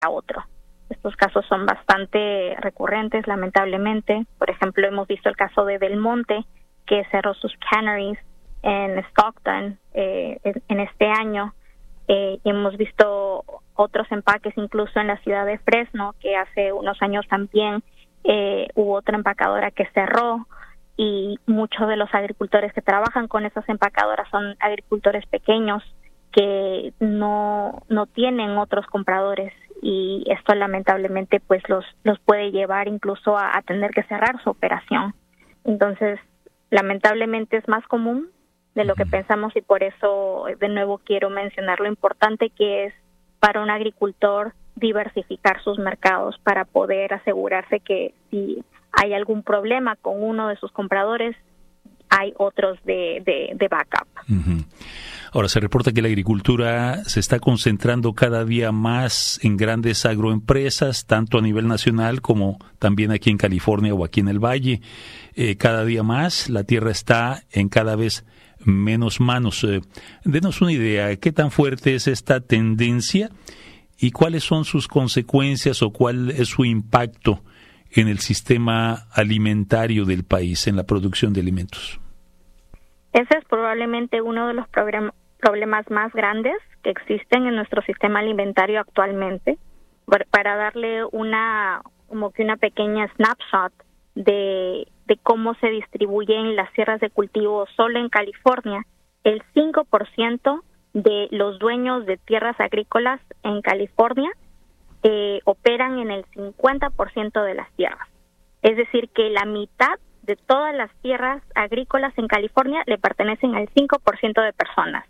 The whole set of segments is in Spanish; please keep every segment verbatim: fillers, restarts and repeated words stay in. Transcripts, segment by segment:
a otro. Estos casos son bastante recurrentes, lamentablemente. Por ejemplo, hemos visto el caso de Del Monte, que cerró sus canneries en Stockton eh, en, en este año. Eh, hemos visto otros empaques incluso en la ciudad de Fresno, que hace unos años también eh, hubo otra empacadora que cerró, y muchos de los agricultores que trabajan con esas empacadoras son agricultores pequeños que no, no tienen otros compradores, y esto lamentablemente pues los, los puede llevar incluso a, a tener que cerrar su operación. Entonces, lamentablemente es más común de lo que pensamos, y por eso de nuevo quiero mencionar lo importante que es para un agricultor diversificar sus mercados para poder asegurarse que si hay algún problema con uno de sus compradores, hay otros de, de, de backup. Uh-huh. Ahora, se reporta que la agricultura se está concentrando cada día más en grandes agroempresas, tanto a nivel nacional como también aquí en California o aquí en el Valle. Eh, cada día más la tierra está en cada vez menos manos. Eh, denos una idea, ¿qué tan fuerte es esta tendencia y cuáles son sus consecuencias o cuál es su impacto en el sistema alimentario del país, en la producción de alimentos? Ese es probablemente uno de los problem- problemas más grandes que existen en nuestro sistema alimentario actualmente. Para darle una, como que una pequeña snapshot de, de cómo se distribuyen las tierras de cultivo solo en California, el cinco por ciento de los dueños de tierras agrícolas en California eh, operan en el cincuenta por ciento de las tierras. Es decir, que la mitad de todas las tierras agrícolas en California le pertenecen al cinco por ciento de personas.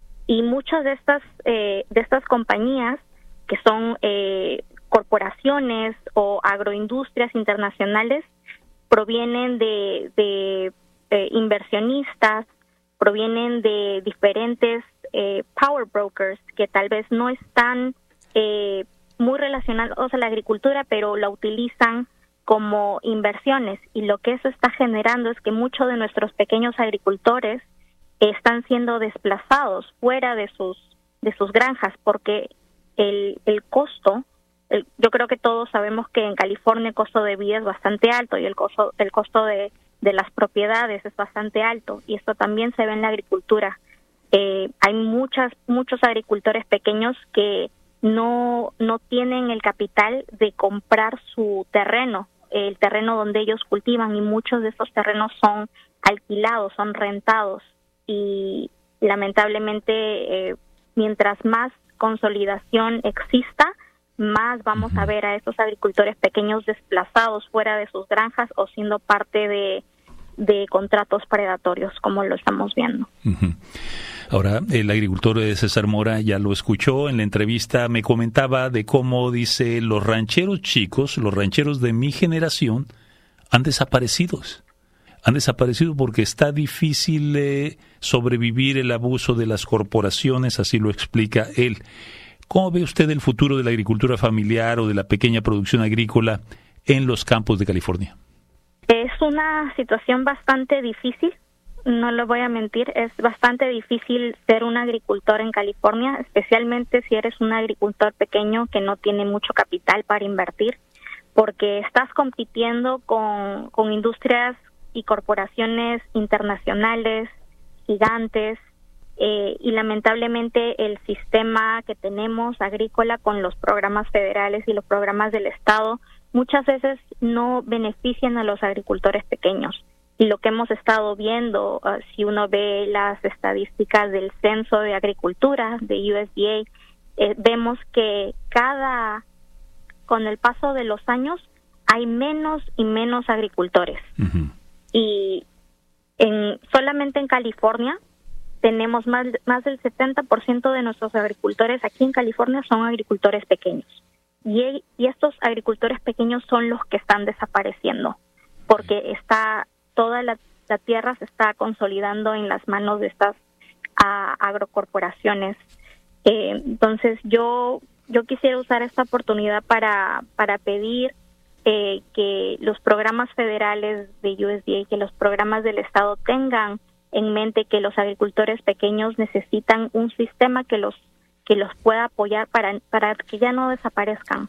Y muchas de estas eh, de estas compañías, que son eh, corporaciones o agroindustrias internacionales, provienen de, de eh, inversionistas, provienen de diferentes eh, power brokers que tal vez no están eh, muy relacionados a la agricultura, pero la utilizan como inversiones, y lo que eso está generando es que muchos de nuestros pequeños agricultores están siendo desplazados fuera de sus de sus granjas, porque el el costo, el, yo creo que todos sabemos que en California el costo de vida es bastante alto, y el costo el costo de, de las propiedades es bastante alto, y esto también se ve en la agricultura. Eh, hay muchas muchos agricultores pequeños que no no tienen el capital de comprar su terreno, el terreno donde ellos cultivan, y muchos de esos terrenos son alquilados, son rentados, y lamentablemente eh, mientras más consolidación exista, más vamos a ver a esos agricultores pequeños desplazados fuera de sus granjas o siendo parte de, de contratos predatorios, como lo estamos viendo. Uh-huh. Ahora, el agricultor César Mora ya lo escuchó en la entrevista, me comentaba de cómo, dice, los rancheros chicos, los rancheros de mi generación, han desaparecido. Han desaparecido porque está difícil eh, sobrevivir el abuso de las corporaciones, así lo explica él. ¿Cómo ve usted el futuro de la agricultura familiar o de la pequeña producción agrícola en los campos de California? Es una situación bastante difícil. No lo voy a mentir, es bastante difícil ser un agricultor en California, especialmente si eres un agricultor pequeño que no tiene mucho capital para invertir, porque estás compitiendo con, con industrias y corporaciones internacionales gigantes, eh, y lamentablemente el sistema que tenemos agrícola con los programas federales y los programas del Estado muchas veces no benefician a los agricultores pequeños. Y lo que hemos estado viendo, uh, si uno ve las estadísticas del Censo de Agricultura de U S D A, eh, vemos que cada, con el paso de los años, hay menos y menos agricultores. Uh-huh. Y en, solamente en California tenemos más, más del setenta por ciento de nuestros agricultores aquí en California son agricultores pequeños. Y, y estos agricultores pequeños son los que están desapareciendo, porque está toda la, la tierra se está consolidando en las manos de estas uh, agrocorporaciones. Eh, entonces yo yo quisiera usar esta oportunidad para para pedir eh, que los programas federales de U S D A, que los programas del Estado tengan en mente que los agricultores pequeños necesitan un sistema que los que los pueda apoyar para para que ya no desaparezcan.